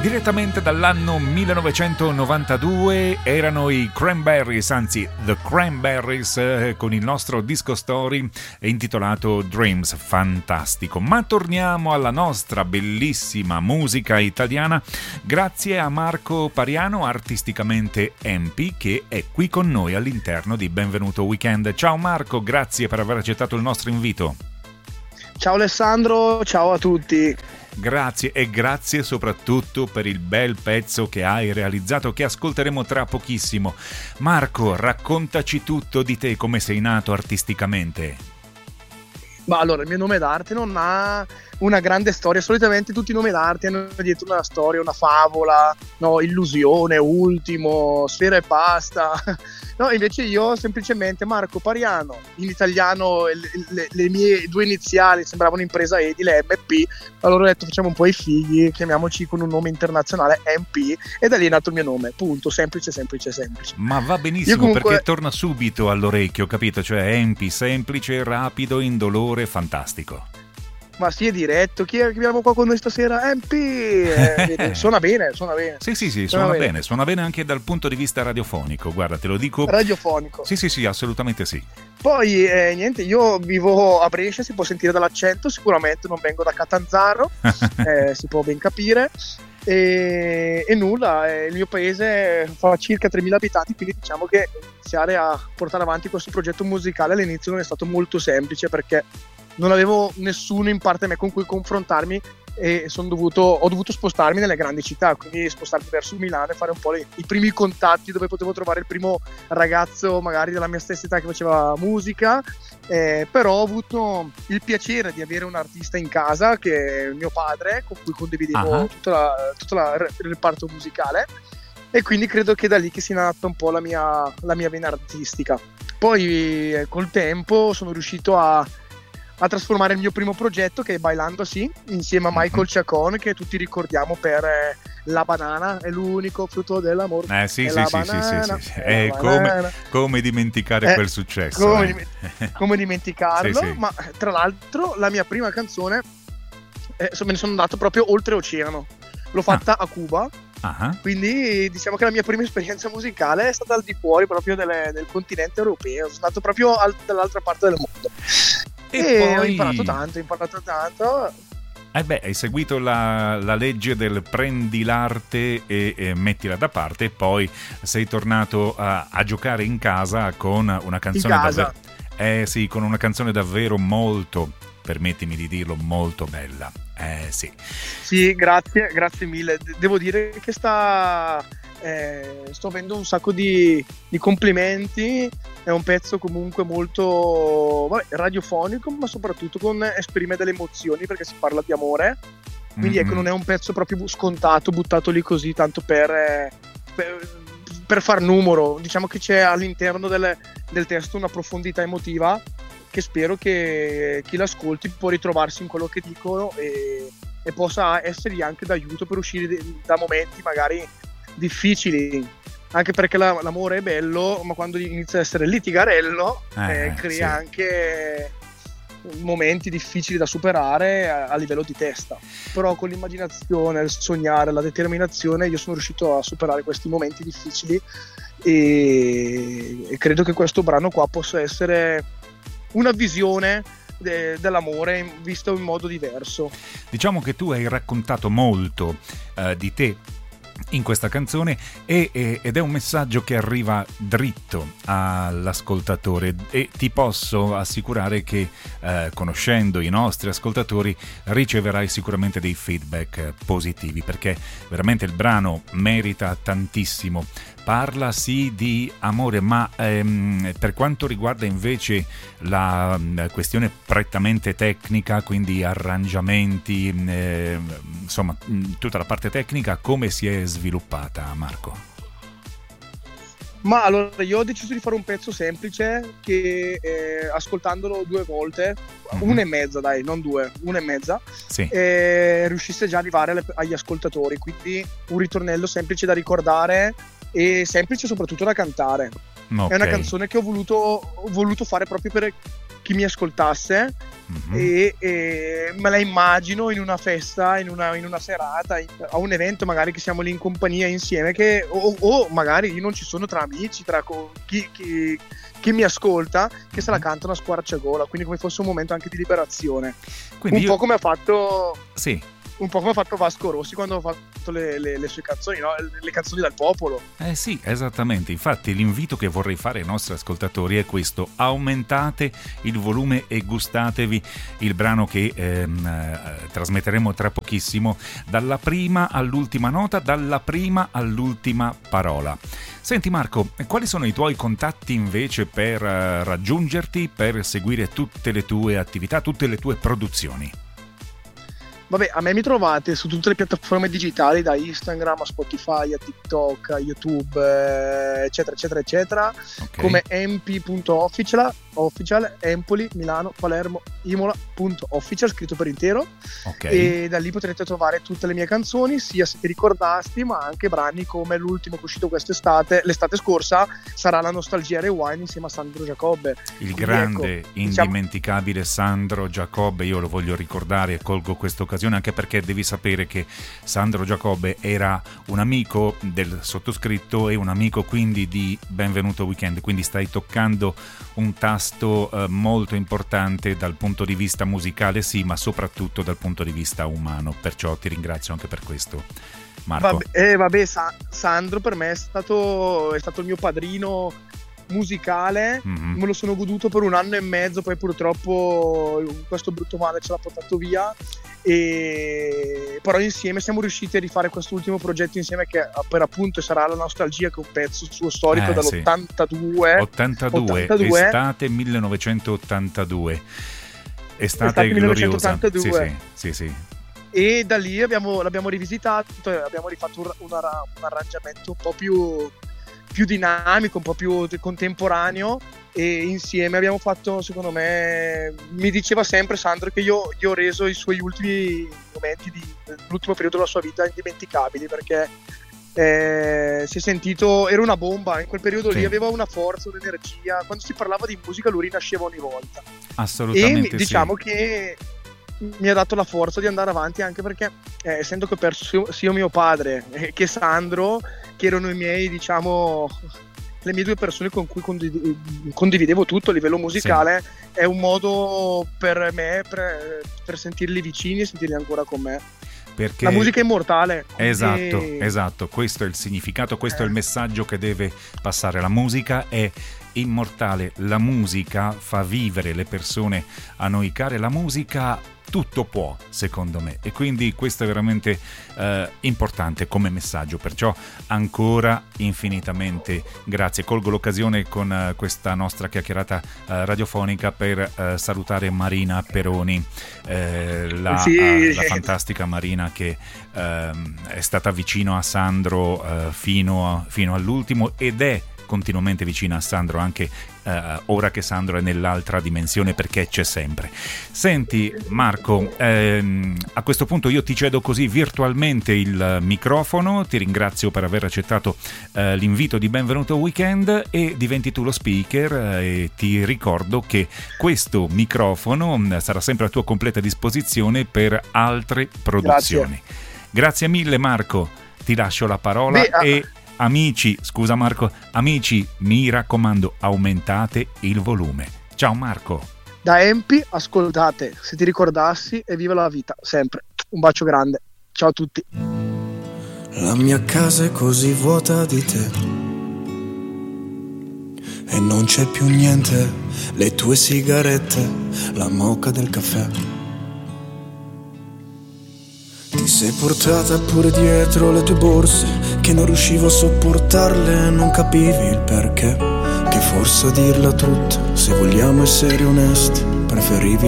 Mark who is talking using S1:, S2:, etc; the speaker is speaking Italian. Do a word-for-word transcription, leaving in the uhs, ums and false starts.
S1: Direttamente dall'anno millenovecentonovantadue erano i Cranberries, anzi The Cranberries, eh, con il nostro disco story intitolato Dreams, fantastico. Ma torniamo alla nostra bellissima musica italiana grazie a Marco Pariano, artisticamente M P, che è qui con noi all'interno di Benvenuto Weekend. Ciao Marco, grazie per aver accettato il nostro invito.
S2: Ciao Alessandro, ciao a tutti.
S1: Grazie e grazie soprattutto per il bel pezzo che hai realizzato, che ascolteremo tra pochissimo. Marco, raccontaci tutto di te, come sei nato artisticamente.
S2: Ma allora, il mio nome d'arte non ha una grande storia. Solitamente tutti i nomi d'arte hanno dietro una storia, una favola, no, illusione, ultimo, sfera e pasta. No, invece io semplicemente Marco Pariano, in italiano le, le, le mie due iniziali sembravano impresa edile, M P, allora ho detto facciamo un po' i figli, chiamiamoci con un nome internazionale M P, e da lì è nato il mio nome, punto, semplice, semplice, semplice.
S1: Ma va benissimo, comunque... perché torna subito all'orecchio, capito? Cioè M P, semplice, rapido, indolore, fantastico.
S2: Ma sì, è diretto. Chi, è, chi abbiamo qua con noi stasera? M P! Eh, suona bene, suona bene.
S1: Sì, sì, sì, suona, suona bene. bene. Suona bene anche dal punto di vista radiofonico. Guarda, te lo dico.
S2: Radiofonico.
S1: Sì, sì, sì, assolutamente sì.
S2: Poi, eh, niente, io vivo a Brescia, si può sentire dall'accento, sicuramente non vengo da Catanzaro, eh, si può ben capire. E, e nulla, eh, il mio paese fa circa tremila abitanti, quindi diciamo che iniziare a portare avanti questo progetto musicale all'inizio non è stato molto semplice, perché non avevo nessuno in parte me con cui confrontarmi e son dovuto, ho dovuto spostarmi nelle grandi città, quindi spostarmi verso Milano e fare un po' le, i primi contatti dove potevo trovare il primo ragazzo magari della mia stessa età che faceva musica, eh, però ho avuto il piacere di avere un artista in casa che è mio padre, con cui condividevo uh-huh. tutto la, tutto la, il reparto musicale, e quindi credo che da lì che sia nata un po' la mia, la mia vena artistica. Poi eh, col tempo sono riuscito a a trasformare il mio primo progetto, che è Bailando Sì, insieme a Michael Chacon, che tutti ricordiamo per eh, La Banana, è l'unico frutto dell'amore.
S1: Eh sì, sì, sì, banana, sì, sì, sì. Eh, come, come dimenticare eh, quel successo?
S2: Come,
S1: eh.
S2: come dimenticarlo?
S1: Sì, sì.
S2: Ma tra l'altro la mia prima canzone, eh, me ne sono andato proprio oltreoceano, l'ho fatta ah. a Cuba. Uh-huh. Quindi diciamo che la mia prima esperienza musicale è stata al di fuori proprio delle, del continente europeo, sono stato proprio al, dall'altra parte del mondo. E, e poi... ho imparato tanto, ho imparato tanto.
S1: Eh beh, hai seguito la, la legge del prendi l'arte e, e mettila da parte, e poi sei tornato a, a giocare in casa con una canzone davvero. Eh sì, con una canzone davvero molto, permettimi di dirlo, molto bella. Eh sì.
S2: Sì, grazie, grazie mille. Devo dire che sta. Eh, sto avendo un sacco di, di complimenti. È un pezzo comunque molto vabbè, radiofonico, ma soprattutto con esprime delle emozioni, perché si parla di amore, quindi mm-hmm. ecco, non è un pezzo proprio scontato, buttato lì così tanto per, eh, per, per far numero. Diciamo che c'è all'interno del, del testo una profondità emotiva che spero che chi l'ascolti può ritrovarsi in quello che dicono e, e possa essergli anche d'aiuto per uscire da momenti magari difficili, anche perché la, l'amore è bello, ma quando inizia a essere litigarello eh, eh, crea sì. anche momenti difficili da superare a, a livello di testa. Però con l'immaginazione, il sognare, la determinazione, io sono riuscito a superare questi momenti difficili e, e credo che questo brano qua possa essere una visione de, dell'amore visto in modo diverso.
S1: Diciamo che tu hai raccontato molto uh, di te in questa canzone e, e, ed è un messaggio che arriva dritto all'ascoltatore, e ti posso assicurare che eh, conoscendo i nostri ascoltatori riceverai sicuramente dei feedback positivi, perché veramente il brano merita tantissimo. Parla sì di amore, ma ehm, per quanto riguarda invece la, la questione prettamente tecnica, quindi arrangiamenti, eh, insomma tutta la parte tecnica, come si è sviluppata, Marco?
S2: Ma allora io ho deciso di fare un pezzo semplice che eh, ascoltandolo due volte, mm-hmm. una e mezza dai, non due, una e mezza,
S1: sì.
S2: eh, riuscisse già ad arrivare alle, agli ascoltatori, quindi un ritornello semplice da ricordare e semplice soprattutto da cantare. Okay. È una canzone che ho voluto, ho voluto fare proprio per chi mi ascoltasse. Mm-hmm. E, e me la immagino in una festa, in una, in una serata, in, a un evento magari che siamo lì in compagnia insieme, che, o, o magari io non ci sono, tra amici, tra co- chi, chi, chi mi ascolta, che se la cantano a squarciagola, quindi come fosse un momento anche di liberazione. Quindi un io... po' come ha fatto
S1: sì.
S2: un po' come ha fatto Vasco Rossi quando ha fatto le, le, le sue canzoni, no? Le canzoni del popolo.
S1: Eh sì, esattamente. Infatti l'invito che vorrei fare ai nostri ascoltatori è questo: aumentate il volume e gustatevi il brano che ehm, eh, trasmetteremo tra pochissimo, dalla prima all'ultima nota, dalla prima all'ultima parola. Senti Marco, quali sono i tuoi contatti invece per uh, raggiungerti, per seguire tutte le tue attività, tutte le tue produzioni?
S2: Vabbè, a me mi trovate su tutte le piattaforme digitali, da Instagram a Spotify a TikTok a YouTube, eh, eccetera eccetera eccetera, okay. Come empi punto official, official Empoli, Milano, Palermo, Imola punto official, scritto per intero, okay. E da lì potrete trovare tutte le mie canzoni, sia Se ti ricordasti, ma anche brani come l'ultimo che è uscito quest'estate, l'estate scorsa, sarà La nostalgia rewind insieme a Sandro Giacobbe.
S1: Il Quindi grande, ecco, indimenticabile diciamo... Sandro Giacobbe, io lo voglio ricordare e colgo questa occasione anche perché devi sapere che Sandro Giacobbe era un amico del sottoscritto e un amico quindi di Benvenuto Weekend, quindi stai toccando un tasto eh, molto importante dal punto di vista musicale, sì, ma soprattutto dal punto di vista umano, perciò ti ringrazio anche per questo, Marco.
S2: Vabbè, eh, vabbè Sa- Sandro per me è stato, è stato il mio padrino musicale, mm-hmm. Me lo sono goduto per un anno e mezzo, poi purtroppo questo brutto male ce l'ha portato via, e però insieme siamo riusciti a rifare quest'ultimo progetto insieme, che per appunto sarà La nostalgia, che è un pezzo suo storico eh, dall'ottantadue
S1: sì. ottantadue, ottantadue estate millenovecentottantadue, estate, estate gloriosa
S2: millenovecentottantadue.
S1: Sì, sì, sì, sì.
S2: E da lì abbiamo, l'abbiamo rivisitato e abbiamo rifatto un, un, un arrangiamento un po' più più dinamico, un po' più contemporaneo, e insieme abbiamo fatto, secondo me, mi diceva sempre Sandro che io gli ho reso i suoi ultimi momenti di, l'ultimo periodo della sua vita indimenticabili, perché eh, si è sentito, era una bomba in quel periodo, sì. Lì aveva una forza, un'energia, quando si parlava di musica lui rinasceva ogni volta.
S1: Assolutamente.
S2: E diciamo
S1: sì.
S2: che mi ha dato la forza di andare avanti, anche perché eh, essendo che ho perso sia mio padre eh, che Sandro, che erano i miei, diciamo, le mie due persone con cui condiv- condividevo tutto a livello musicale, sì. È un modo per me per, per sentirli vicini e sentirli ancora con me.
S1: Perché
S2: la musica è immortale.
S1: Esatto, e... esatto, questo è il significato, questo eh. è il messaggio che deve passare. La musica è immortale, la musica fa vivere le persone a noi care, la musica tutto può, secondo me, e quindi questo è veramente eh, importante come messaggio, perciò ancora infinitamente grazie. Colgo l'occasione con eh, questa nostra chiacchierata eh, radiofonica per eh, salutare Marina Peroni, eh, la,
S2: sì.
S1: eh, la fantastica Marina che eh, è stata vicino a Sandro eh, fino, a, fino all'ultimo ed è continuamente vicina a Sandro anche uh, ora che Sandro è nell'altra dimensione, perché c'è sempre. Senti Marco, ehm, a questo punto io ti cedo così virtualmente il microfono, ti ringrazio per aver accettato uh, l'invito di Benvenuto Weekend e diventi tu lo speaker, uh, e ti ricordo che questo microfono um, sarà sempre a tua completa disposizione per altre produzioni. Grazie, Grazie mille Marco, ti lascio la parola. Beh, e amici, scusa Marco, amici, mi raccomando, aumentate il volume. Ciao Marco.
S2: Da Empi, ascoltate Se ti ricordassi e viva la vita, sempre. Un bacio grande. Ciao a tutti.
S3: La mia casa è così vuota di te e non c'è più niente, le tue sigarette, la moka del caffè. Ti sei portata pure dietro le tue borse, che non riuscivo a sopportarle, non capivi il perché. Che forse a dirla tutta, se vogliamo essere onesti, preferivi